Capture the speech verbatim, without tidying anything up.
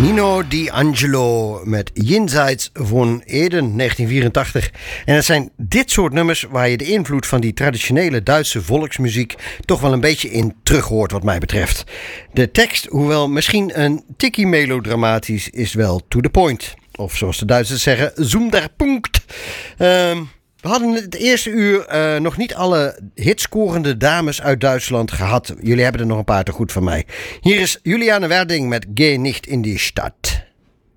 Nino D'Angelo met Jenseits van Eden, negentien vierentachtig. En het zijn dit soort nummers waar je de invloed van die traditionele Duitse volksmuziek toch wel een beetje in terug hoort wat mij betreft. De tekst, hoewel misschien een tikkie melodramatisch, is wel to the point. Of zoals de Duitsers zeggen, zum der Punkt. Ehm... We hadden het eerste uur uh, nog niet alle hitscorende dames uit Duitsland gehad. Jullie hebben er nog een paar te goed van mij. Hier is Juliane Werding met Geh nicht in die Stadt.